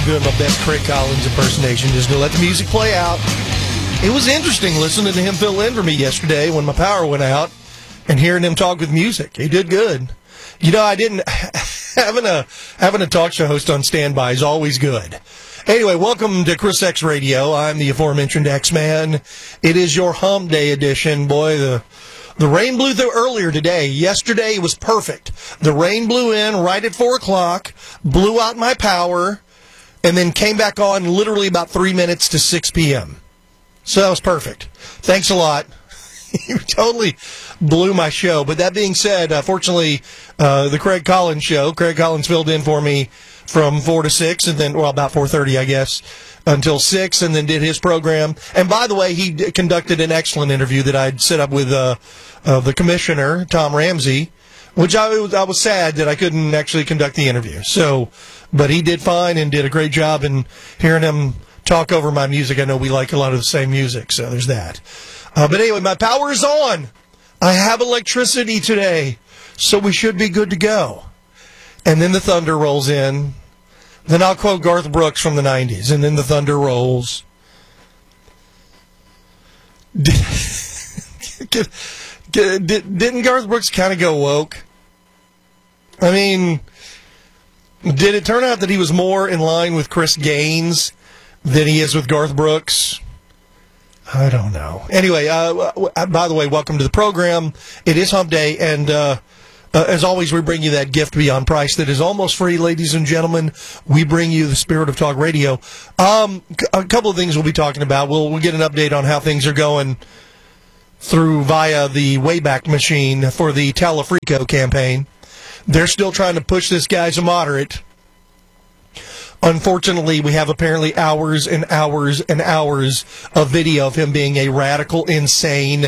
doing my best Craig Collins impersonation. Just going to let the music play out. It was interesting listening to him fill in for me yesterday when my power went out and hearing him talk with music. He did good. You know, I didn't... having a talk show host on standby is always good. Anyway, welcome to Chris X Radio. I'm the aforementioned X-Man. It is your Hump Day edition. Boy, the rain blew through earlier today. Yesterday was perfect. The rain blew in right at 4 o'clock, blew out my power, and then came back on literally about 3 minutes to 6 p.m. So that was perfect. Thanks a lot. You totally blew my show. But that being said, fortunately, the Craig Collins show, Craig Collins filled in for me from 4 to 6, and then, well, about 4:30, I guess, until 6, and then did his program. And by the way, he conducted an excellent interview that I'd set up with the commissioner, Tom Ramsey, which I was sad that I couldn't actually conduct the interview. So, but he did fine and did a great job in hearing him talk over my music. I know we like a lot of the same music, so there's that. But anyway, my power is on. I have electricity today, so we should be good to go. And then the thunder rolls in. Then I'll quote Garth Brooks from the 90s, and then the thunder rolls. Didn't Garth Brooks kind of go woke? I mean, did it turn out that he was more in line with Chris Gaines than he is with Garth Brooks? I don't know. Anyway, by the way, welcome to the program. It is Hump Day, and as always, we bring you that gift beyond price that is almost free, ladies and gentlemen. We bring you the Spirit of Talk Radio. A couple of things we'll be talking about. We'll get an update on how things are going through via the Wayback Machine for the Talafrico campaign. They're still trying to push this guy as a moderate. Unfortunately, we have apparently hours and hours and hours of video of him being a radical, insane,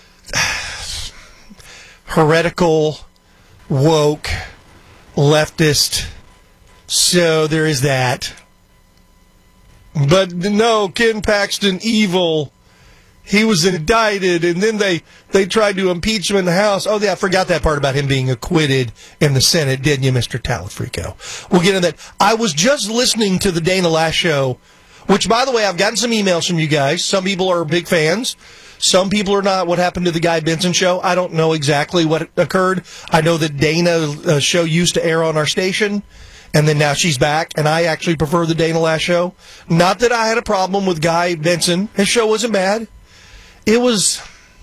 heretical, woke, leftist. So there is that. But no, Ken Paxton, evil. He was indicted, and then they tried to impeach him in the House. Oh, yeah, I forgot that part about him being acquitted in the Senate, didn't you, Mr. Talafrico? We'll get into that. I was just listening to the Dana Lash show, which, by the way, I've gotten some emails from you guys. Some people are big fans. Some people are not. What happened to the Guy Benson show? I don't know exactly what occurred. I know that Dana's show used to air on our station, and then now she's back, and I actually prefer the Dana Lash show. Not that I had a problem with Guy Benson. His show wasn't bad. It was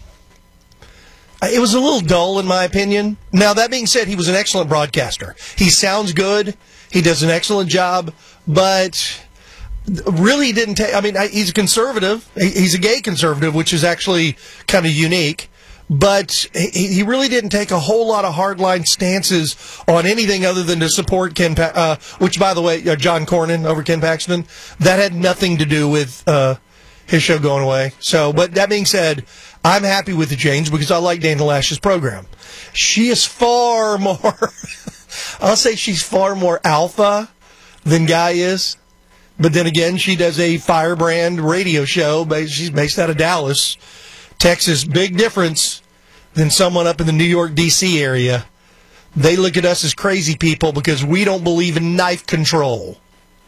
a little dull, in my opinion. Now, that being said, he was an excellent broadcaster. He sounds good. He does an excellent job, but really didn't take... I mean, he's a conservative. He's a gay conservative, which is actually kind of unique. But he really didn't take a whole lot of hardline stances on anything other than to support Ken, which, by the way, John Cornyn over Ken Paxton. That had nothing to do with his show going away. So, but that being said, I'm happy with the change because I like Dana Lash's program. She is far more, I'll say she's far more alpha than Guy is. But then again, she does a firebrand radio show. She's based out of Dallas, Texas. Big difference than someone up in the New York, D.C. area. They look at us as crazy people because we don't believe in knife control.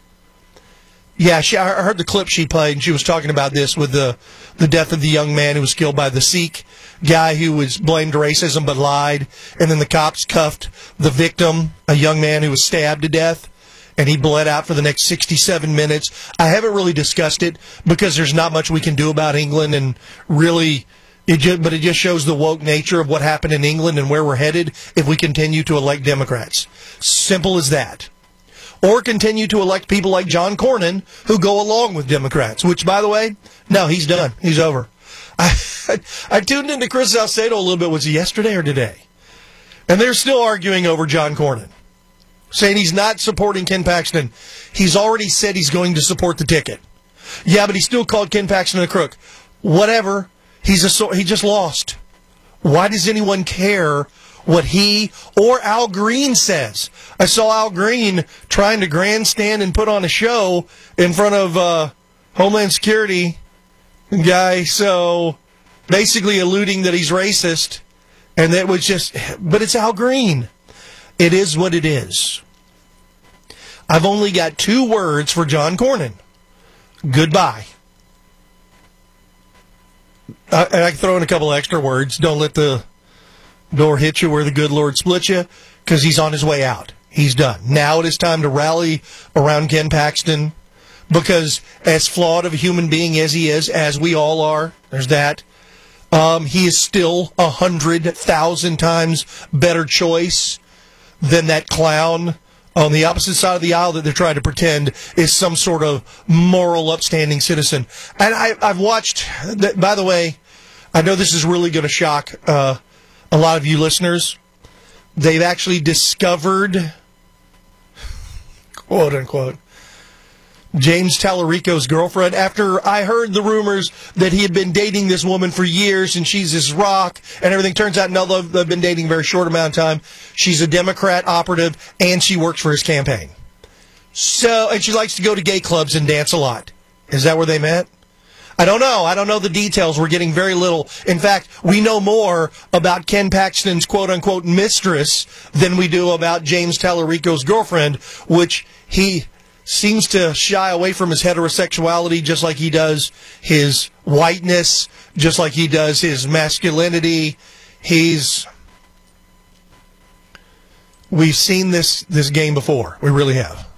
Yeah, I heard the clip she played, and she was talking about this with the death of the young man who was killed by the Sikh guy who was blamed racism but lied, and then the cops cuffed the victim, a young man who was stabbed to death, and he bled out for the next 67 minutes. I haven't really discussed it because there's not much we can do about England, and really, it just shows the woke nature of what happened in England and where we're headed if we continue to elect Democrats. Simple as that. Or continue to elect people like John Cornyn who go along with Democrats, which, by the way, no, he's done. He's over. I tuned into Chris Salcedo a little bit. Was it yesterday or today? And they're still arguing over John Cornyn, saying he's not supporting Ken Paxton. He's already said he's going to support the ticket. Yeah, but he still called Ken Paxton a crook. Whatever. He just lost. Why does anyone care what he or Al Green says? I saw Al Green trying to grandstand and put on a show in front of Homeland Security guy, so basically alluding that he's racist, and that was just, but it's Al Green. It is what it is. I've only got 2 words for John Cornyn. Goodbye. And I can throw in a couple extra words. Don't let the door hit you where the good Lord split you, because he's on his way out. He's done. Now it is time to rally around Ken Paxton, because as flawed of a human being as he is, as we all are, there's that, he is still 100,000 times better choice than that clown on the opposite side of the aisle that they're trying to pretend is some sort of moral, upstanding citizen. And I've watched, by the way, I know this is really going to shock a lot of you listeners. They've actually discovered, quote unquote, James Tallarico's girlfriend, after I heard the rumors that he had been dating this woman for years and she's this rock and everything. Turns out, no, they've been dating a very short amount of time. She's a Democrat operative and she works for his campaign. So, and she likes to go to gay clubs and dance a lot. Is that where they met? I don't know. I don't know the details. We're getting very little. In fact, we know more about Ken Paxton's quote-unquote mistress than we do about James Tallarico's girlfriend, which he seems to shy away from his heterosexuality just like he does his whiteness, just like he does his masculinity. We've seen this game before. We really have.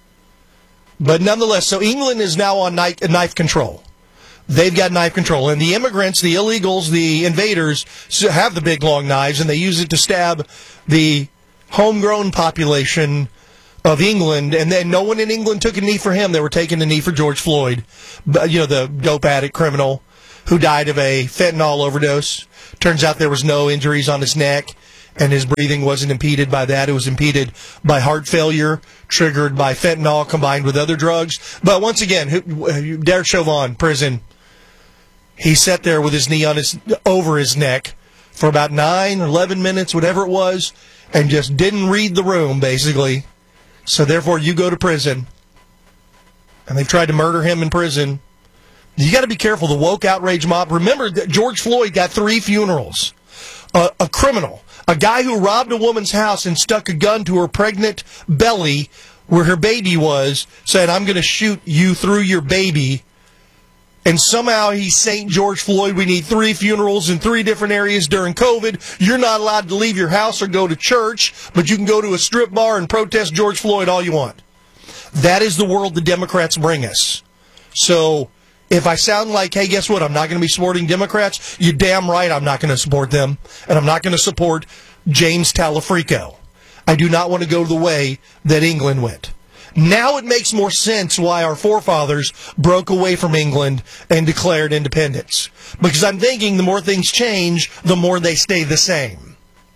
But nonetheless, so England is now on knife control. They've got knife control. And the immigrants, the illegals, the invaders have the big long knives, and they use it to stab the homegrown population of England. And then no one in England took a knee for him. They were taking a knee for George Floyd, the dope addict criminal who died of a fentanyl overdose. Turns out there was no injuries on his neck, and his breathing wasn't impeded by that. It was impeded by heart failure, triggered by fentanyl combined with other drugs. But once again, Derek Chauvin, prison, he sat there with his knee over his neck for about 9 or 11 minutes, whatever it was, and just didn't read the room, basically. So therefore, you go to prison. And they've tried to murder him in prison. You got to be careful. The woke outrage mob. Remember that George Floyd got 3 funerals. A criminal, a guy who robbed a woman's house and stuck a gun to her pregnant belly where her baby was, said, "I'm going to shoot you through your baby." And somehow he's St. George Floyd. We need 3 funerals in 3 different areas during COVID. You're not allowed to leave your house or go to church, but you can go to a strip bar and protest George Floyd all you want. That is the world the Democrats bring us. So if I sound like, hey, guess what, I'm not going to be supporting Democrats, you're damn right I'm not going to support them. And I'm not going to support James Tallarico. I do not want to go the way that England went. Now it makes more sense why our forefathers broke away from England and declared independence. Because I'm thinking the more things change, the more they stay the same.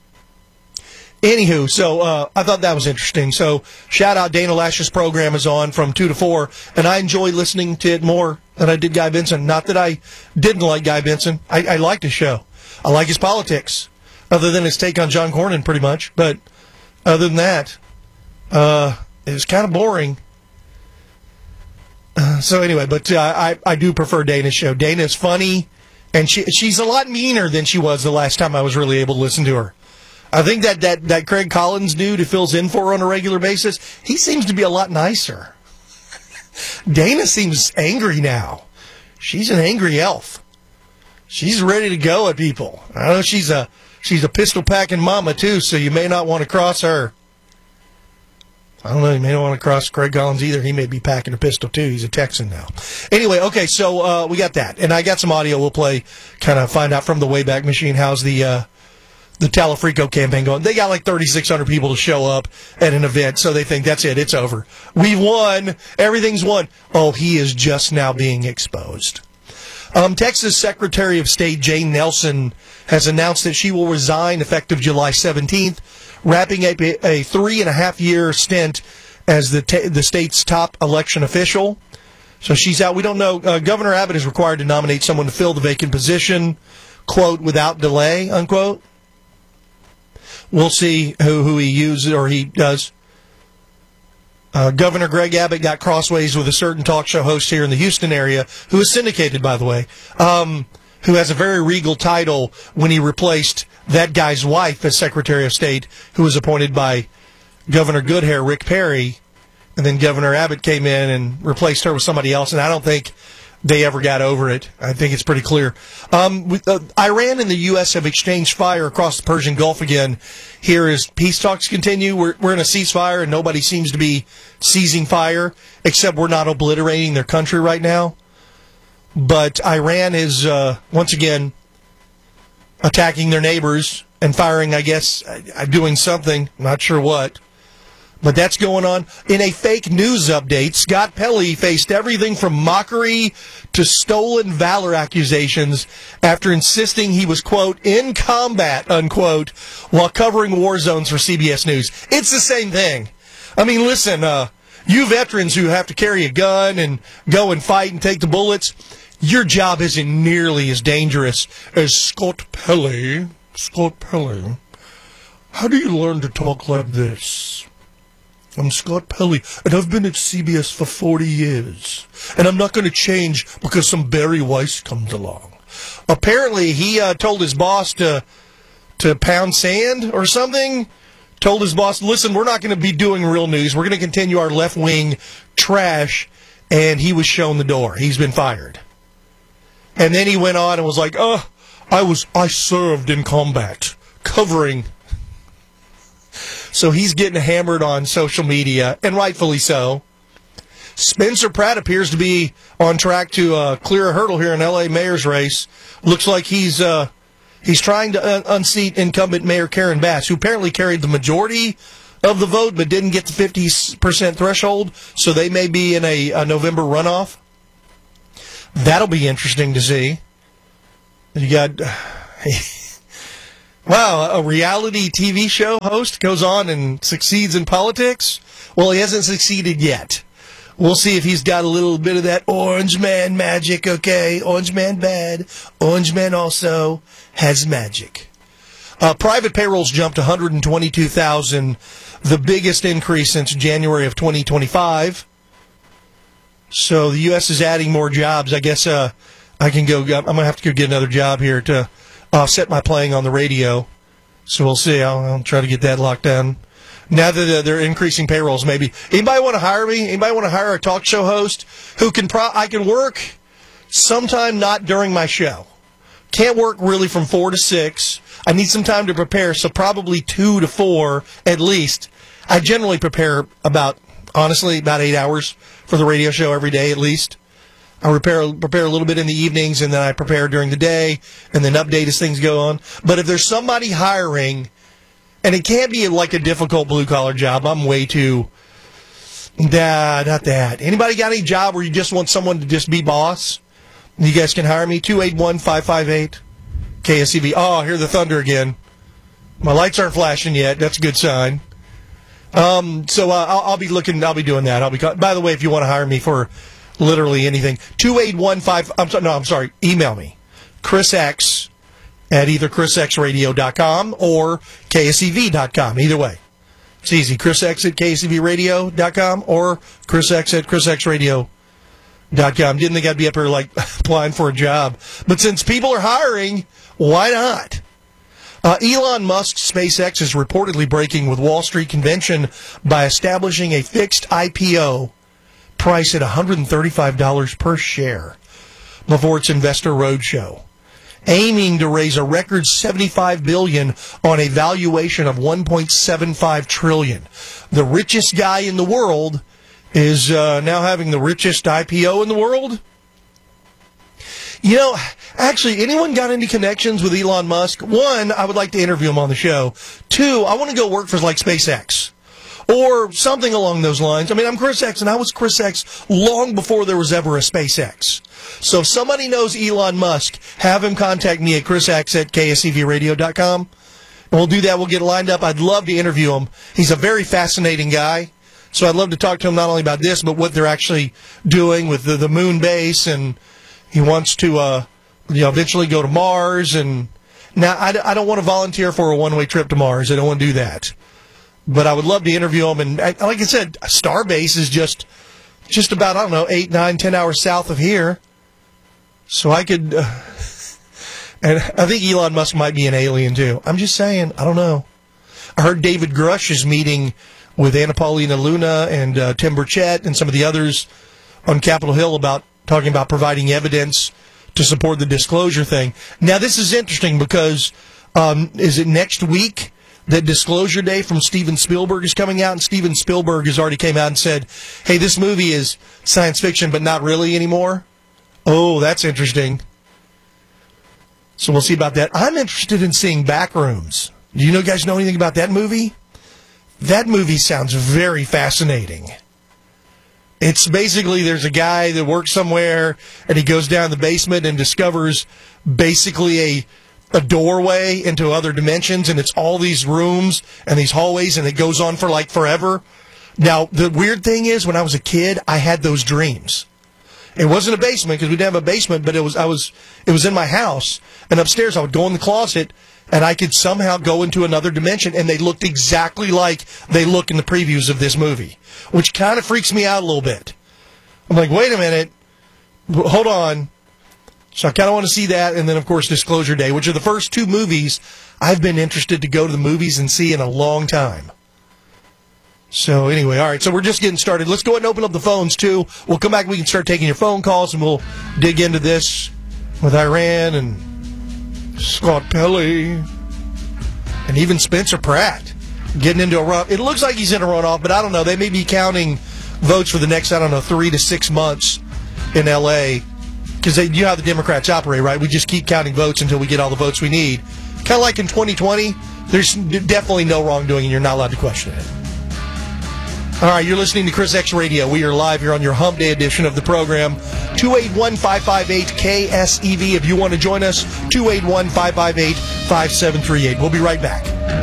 Anywho, so I thought that was interesting. So shout out, Dana Loesch's program is on from 2 to 4, and I enjoy listening to it more than I did Guy Benson. Not that I didn't like Guy Benson. I liked his show. I like his politics, other than his take on John Cornyn, pretty much. But other than that, it was kind of boring. So anyway, but I do prefer Dana's show. Dana's funny, and she's a lot meaner than she was the last time I was really able to listen to her. I think that Craig Collins dude who fills in for her on a regular basis, he seems to be a lot nicer. Dana seems angry now. She's an angry elf. She's ready to go at people. I know she's a pistol-packing mama, too, so you may not want to cross her. I don't know, you may not want to cross Craig Collins either. He may be packing a pistol, too. He's a Texan now. Anyway, okay, so we got that. And I got some audio we'll play, kind of find out from the Wayback Machine how's the Tallarico campaign going. They got like 3,600 people to show up at an event, so they think that's it, it's over. We've won. Everything's won. Oh, he is just now being exposed. Texas Secretary of State Jane Nelson has announced that she will resign effective July 17th, wrapping up a 3.5-year stint as the state's top election official. So she's out. We don't know. Governor Abbott is required to nominate someone to fill the vacant position, quote, without delay, unquote. We'll see who he uses or he does. Governor Greg Abbott got crossways with a certain talk show host here in the Houston area, who is syndicated, by the way, who has a very regal title when he replaced that guy's wife as Secretary of State, who was appointed by Governor Goodhair, Rick Perry, And then Governor Abbott came in and replaced her with somebody else, and I don't think they ever got over it. I think it's pretty clear. Iran and the U.S. have exchanged fire across the Persian Gulf again. Here as peace talks continue. We're in a ceasefire, and nobody seems to be seizing fire, except we're not obliterating their country right now. But Iran is, once again, attacking their neighbors and firing, I guess, doing something. Not sure what. But that's going on. In a fake news update, Scott Pelley faced everything from mockery to stolen valor accusations after insisting he was, quote, in combat, unquote, while covering war zones for CBS News. It's the same thing. I mean, listen, you veterans who have to carry a gun and go and fight and take the bullets, your job isn't nearly as dangerous as Scott Pelley. Scott Pelley. How do you learn to talk like this? I'm Scott Pelley, and I've been at CBS for 40 years. And I'm not going to change because some Barry Weiss comes along. Apparently, he told his boss to pound sand or something. Told his boss, listen, we're not going to be doing real news. We're going to continue our left-wing trash. And he was shown the door. He's been fired. And then he went on and was like, I served in combat, covering. So he's getting hammered on social media, and rightfully so. Spencer Pratt appears to be on track to clear a hurdle here in L.A. mayor's race. Looks like he's trying to unseat incumbent Mayor Karen Bass, who apparently carried the majority of the vote but didn't get the 50% threshold, so they may be in a November runoff. That'll be interesting to see. You got... Wow, a reality TV show host goes on and succeeds in politics? Well, he hasn't succeeded yet. We'll see if he's got a little bit of that orange man magic, okay? Orange man bad. Orange man also has magic. Private payrolls jumped 122,000, the biggest increase since January of 2025. So the U.S. is adding more jobs. I guess I can go. I'm going to have to go get another job here to offset my playing on the radio. So we'll see. I'll try to get that locked down. Now that they're increasing payrolls, maybe. Anybody want to hire me? Anybody want to hire a talk show host who can I can work sometime not during my show. Can't work really from 4 to 6. I need some time to prepare, so probably 2 to 4 at least. I generally prepare about 8 hours for the radio show every day at least. I prepare a little bit in the evenings, and then I prepare during the day, and then update as things go on. But if there's somebody hiring, and it can't be like a difficult blue-collar job, I'm way too... Nah, not that. Anybody got any job where you just want someone to just be boss? You guys can hire me, 281-558 KSCV. Oh, I hear the thunder again. My lights aren't flashing yet. That's a good sign. So I'll be doing that. By the way, if you want to hire me for literally anything, 281-5... email me. ChrisX at either chrisxradio.com or kscv.com. Either way. It's easy. ChrisX at kscvradio.com or ChrisX at chrisxradio.com. Didn't think I'd be up here like applying for a job. But since people are hiring, why not? Elon Musk's SpaceX is reportedly breaking with Wall Street convention by establishing a fixed IPO price at $135 per share before its investor roadshow, aiming to raise a record $75 billion on a valuation of $1.75 trillion. The richest guy in the world is now having the richest IPO in the world. You know, actually, anyone got any connections with Elon Musk? One, I would like to interview him on the show. Two, I want to go work for like SpaceX or something along those lines. I mean, I'm Chris X, and I was Chris X long before there was ever a SpaceX. So if somebody knows Elon Musk, have him contact me at chrisx at kscvradio.com. And we'll do that. We'll get lined up. I'd love to interview him. He's a very fascinating guy. So I'd love to talk to him not only about this, but what they're actually doing with the moon base, and he wants to eventually go to Mars. And now I don't want to volunteer for a one-way trip to Mars. I don't want to do that. But I would love to interview him. And like I said, Starbase is just about, 8, 9, 10 hours south of here. So I could... and I think Elon Musk might be an alien, too. I'm just saying. I don't know. I heard David Grush is meeting with Anna Paulina Luna and Tim Burchett and some of the others on Capitol Hill talking about providing evidence to support the disclosure thing. Now, this is interesting because is it next week that Disclosure Day from Steven Spielberg is coming out? And Steven Spielberg has already came out and said, hey, this movie is science fiction, but not really anymore. Oh, that's interesting. So we'll see about that. I'm interested in seeing Backrooms. Do you guys know anything about that movie? That movie sounds very fascinating. It's basically there's a guy that works somewhere, and he goes down the basement and discovers basically a doorway into other dimensions, and it's all these rooms and these hallways, and it goes on for like forever. Now, the weird thing is, when I was a kid, I had those dreams. It wasn't a basement because we didn't have a basement, but it was in my house, and upstairs I would go in the closet, and I could somehow go into another dimension, and they looked exactly like they look in the previews of this movie, which kind of freaks me out a little bit. I'm like, wait a minute, hold on. So I kind of want to see that, and then, of course, Disclosure Day, which are the first two movies I've been interested to go to the movies and see in a long time. So anyway, all right, so we're just getting started. Let's go ahead and open up the phones, too. We'll come back, we can start taking your phone calls, and we'll dig into this with Iran and Scott Pelley and even Spencer Pratt getting into a run. It looks like he's in a runoff, but I don't know. They may be counting votes for the next, 3 to 6 months in L.A., because you know how the Democrats operate, right? We just keep counting votes until we get all the votes we need. Kind of like in 2020, there's definitely no wrongdoing, and you're not allowed to question it. All right, you're listening to Chris X Radio. We are live here on your Hump Day edition of the program. 281-558-KSEV. If you want to join us, 281-558-5738. We'll be right back.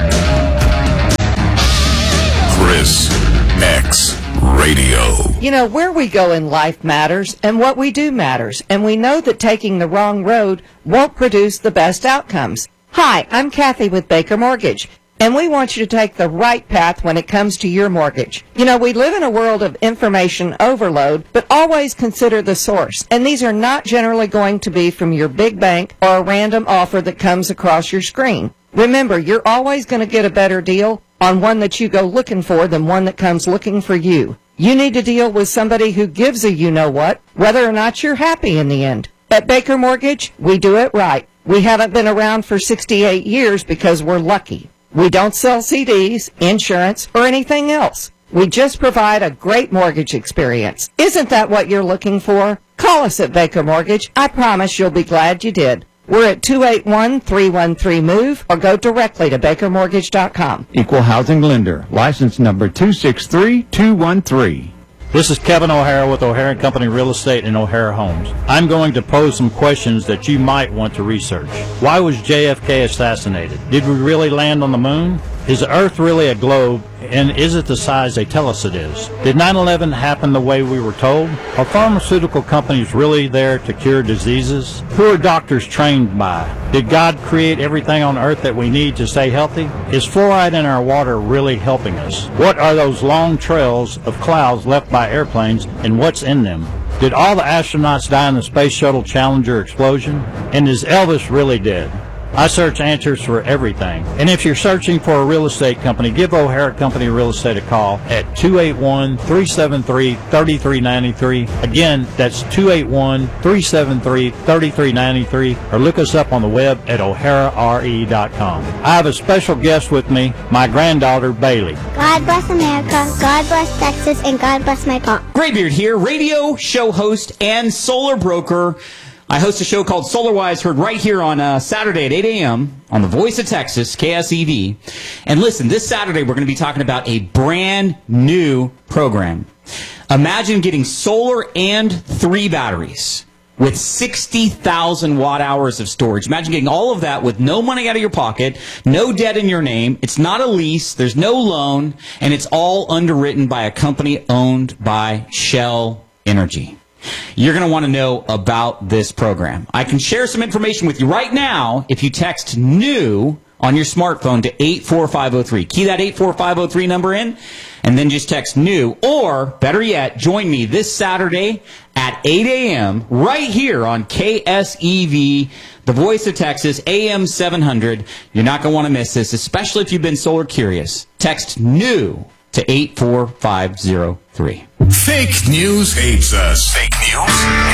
Chris X Radio. You know, where we go in life matters, and what we do matters. And we know that taking the wrong road won't produce the best outcomes. Hi, I'm Kathy with Baker Mortgage. And we want you to take the right path when it comes to your mortgage. You know, we live in a world of information overload, but always consider the source. And these are not generally going to be from your big bank or a random offer that comes across your screen. Remember, you're always going to get a better deal on one that you go looking for than one that comes looking for you. You need to deal with somebody who gives a you-know-what, whether or not you're happy in the end. At Baker Mortgage, we do it right. We haven't been around for 68 years because we're lucky. We don't sell CDs, insurance, or anything else. We just provide a great mortgage experience. Isn't that what you're looking for? Call us at Baker Mortgage. I promise you'll be glad you did. We're at 281-313-MOVE or go directly to bakermortgage.com. Equal housing lender. License number 263213. This is Kevin O'Hara with O'Hara & Company Real Estate in O'Hara Homes. I'm going to pose some questions that you might want to research. Why was JFK assassinated? Did we really land on the moon? Is the Earth really a globe, and is it the size they tell us it is? Did 9/11 happen the way we were told? Are pharmaceutical companies really there to cure diseases? Who are doctors trained by? Did God create everything on Earth that we need to stay healthy? Is fluoride in our water really helping us? What are those long trails of clouds left by airplanes, and what's in them? Did all the astronauts die in the Space Shuttle Challenger explosion? And is Elvis really dead? I search answers for everything. And if you're searching for a real estate company, give O'Hara Company Real Estate a call at 281-373-3393. Again, that's 281-373-3393. Or look us up on the web at o'harare.com. I have a special guest with me, my granddaughter, Bailey. God bless America, God bless Texas, and God bless my pop. Graybeard here, radio, show host, and solar broker. I host a show called SolarWise, heard right here on Saturday at 8 a.m. on the Voice of Texas, KSEV. And listen, this Saturday we're going to be talking about a brand new program. Imagine getting solar and 3 batteries with 60,000 watt hours of storage. Imagine getting all of that with no money out of your pocket, no debt in your name. It's not a lease, there's no loan, and it's all underwritten by a company owned by Shell Energy. You're going to want to know about this program. I can share some information with you right now if you text NEW on your smartphone to 84503. Key that 84503 number in, and then just text NEW. Or, better yet, join me this Saturday at 8 a.m. right here on KSEV, the Voice of Texas, AM 700. You're not going to want to miss this, especially if you've been solar curious. Text NEW to 84503. Fake news hates us. Fake news